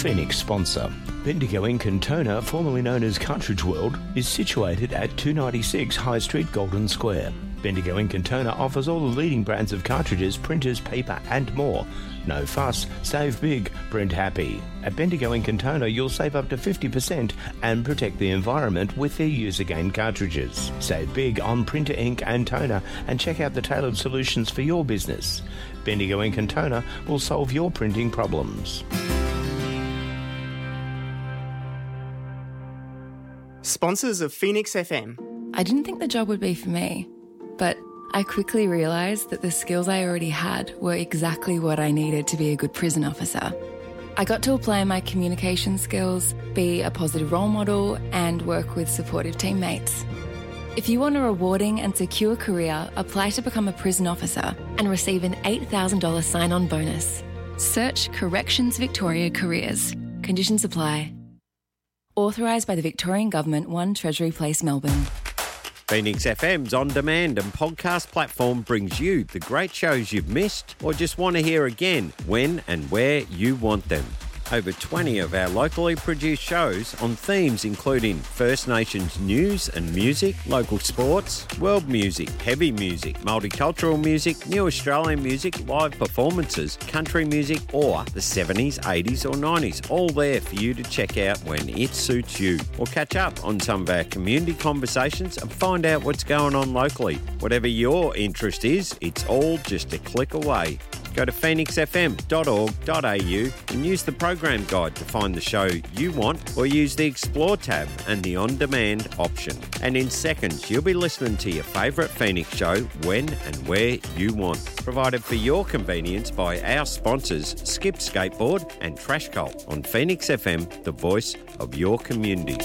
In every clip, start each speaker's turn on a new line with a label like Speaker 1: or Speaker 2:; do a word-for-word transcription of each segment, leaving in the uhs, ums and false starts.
Speaker 1: Phoenix sponsor. Bendigo Ink and Toner, formerly known as Cartridge World, is situated at two ninety-six High Street, Golden Square. Bendigo Ink and Toner offers all the leading brands of cartridges, printers, paper and more. No fuss, save big, print happy. At Bendigo Ink and Toner, you'll save up to fifty percent and protect the environment with their use-again cartridges. Save big on printer ink and toner and check out the tailored solutions for your business. Bendigo Ink and Toner will solve your printing problems.
Speaker 2: Sponsors of Phoenix F M.
Speaker 3: I didn't think the job would be for me, but I quickly realised that the skills I already had were exactly what I needed to be a good prison officer. I got to apply my communication skills, be a positive role model, and work with supportive teammates. If you want a rewarding and secure career, apply to become a prison officer and receive an eight thousand dollars sign-on bonus. Search Corrections Victoria Careers. Conditions apply. Authorised by the Victorian Government, one Treasury Place, Melbourne.
Speaker 4: Phoenix F M's on-demand and podcast platform brings you the great shows you've missed or just want to hear again when and where you want them. Over twenty of our locally produced shows on themes including First Nations news and music, local sports, world music, heavy music, multicultural music, new Australian music, live performances, country music or the seventies, eighties or nineties, all there for you to check out when it suits you. Or catch up on some of our community conversations and find out what's going on locally. Whatever your interest is, it's all just a click away. Go to phoenix f m dot org dot a u and use the program guide to find the show you want or use the Explore tab and the On-Demand option. And in seconds, you'll be listening to your favourite Phoenix show when and where you want. Provided for your convenience by our sponsors, Skip Skateboard and Trash Cult on Phoenix F M, the voice of your community.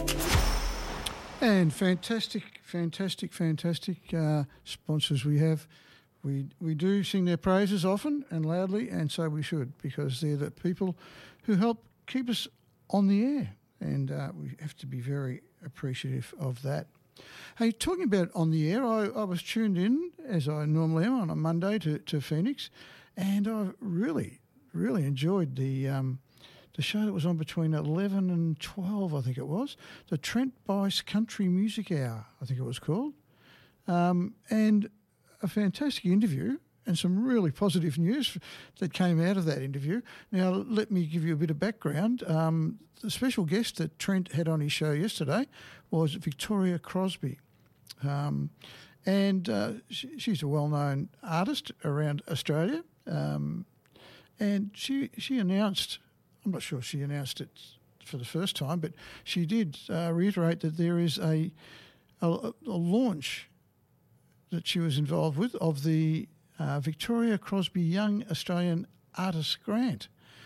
Speaker 5: And fantastic, fantastic, fantastic uh, sponsors we have. We we do sing their praises often and loudly, and so we should, because they're the people who help keep us on the air, and uh, we have to be very appreciative of that. Hey, talking about on the air, I, I was tuned in, as I normally am, on a Monday to, to Phoenix, and I really, really enjoyed the um, the show that was on between eleven and twelve, I think it was, the Trent Bice Country Music Hour, I think it was called, um, and a fantastic interview and some really positive news that came out of that interview. Now, let me give you a bit of background. Um, the special guest that Trent had on his show yesterday was Victoria Crosby. Um, and uh, she, she's a well-known artist around Australia. Um, and she she announced, I'm not sure she announced it for the first time, but she did uh, reiterate that there is a, a, a launch that she was involved with of the uh, Victoria Crosby Young Australian Artists Grant.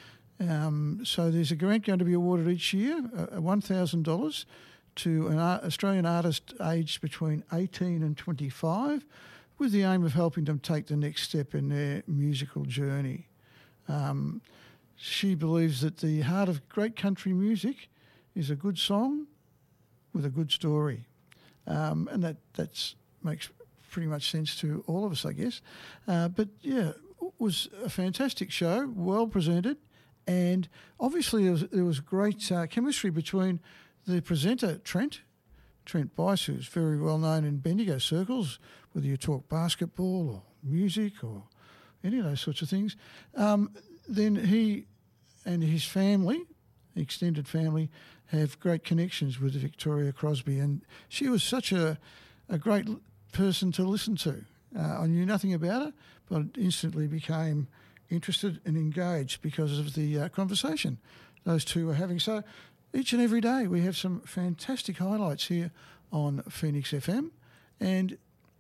Speaker 5: Um, so there's a grant going to be awarded each year, uh, one thousand dollars to an Ar- Australian artist aged between eighteen and twenty-five, with the aim of helping them take the next step in their musical journey. Um, she believes that the heart of great country music is a good song with a good story. Um, and that that's makes pretty much sense to all of us, I guess. Uh, but yeah, it was a fantastic show, well presented, and obviously there was, there was great uh, chemistry between the presenter, Trent, Trent Bice, who's very well known in Bendigo circles, whether you talk basketball or music or any of those sorts of things. Um, then he and his family, extended family, have great connections with Victoria Crosby, and she was such a, a great person to listen to. Uh, I knew nothing about her, but instantly became interested and engaged because of the uh, conversation those two were having. So each and every day we have some fantastic highlights here on Phoenix F M. And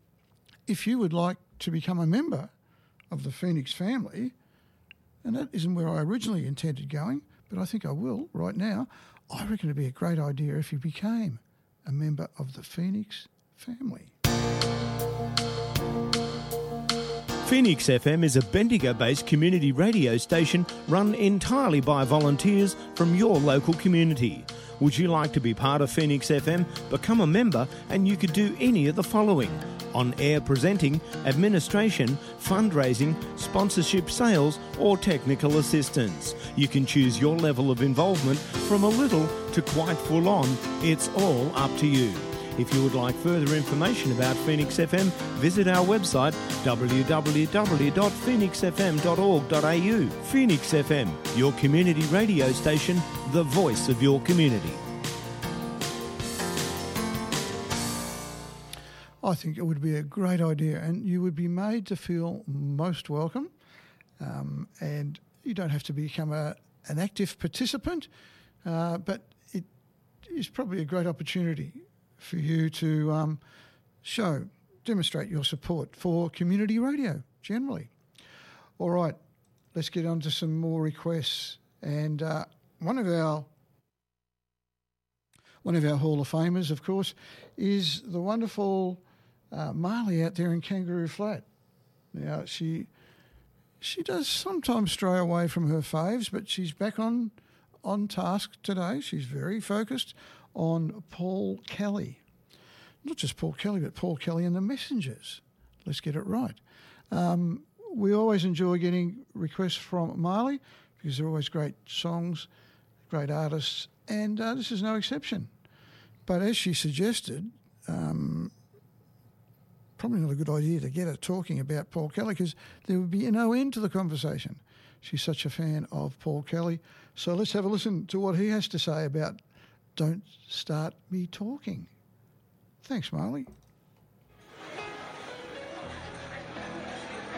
Speaker 5: if you would like to become a member of the Phoenix family, and that isn't where I originally intended going, but I think I will right now, I reckon it'd be a great idea if you became a member of the Phoenix family.
Speaker 1: Phoenix F M is a Bendigo-based community radio station run entirely by volunteers from your local community. Would you like to be part of Phoenix F M? Become a member and you could do any of the following: on-air presenting, administration, fundraising, sponsorship, sales or technical assistance. You can choose your level of involvement from a little to quite full on. It's all up to you. If you would like further information about Phoenix F M, visit our website w w w dot phoenix f m dot org dot a u. Phoenix F M, your community radio station, the voice of your community.
Speaker 5: I think it would be a great idea, and you would be made to feel most welcome. Um, and you don't have to become a, an active participant, uh, but it is probably a great opportunity for you to um, show, demonstrate your support for community radio generally. All right, let's get on to some more requests. And uh, one of our one of our Hall of Famers, of course, is the wonderful uh, Marley out there in Kangaroo Flat. Now, she she does sometimes stray away from her faves, but she's back on on task today. She's very focused on Paul Kelly. Not just Paul Kelly, but Paul Kelly and the Messengers. Let's get it right. Um, we always enjoy getting requests from Marley because they're always great songs, great artists, and uh, this is no exception. But as she suggested, um, probably not a good idea to get her talking about Paul Kelly because there would be no end to the conversation. She's such a fan of Paul Kelly. So let's have a listen to what he has to say about Don't Start Me Talking. Thanks, Marley.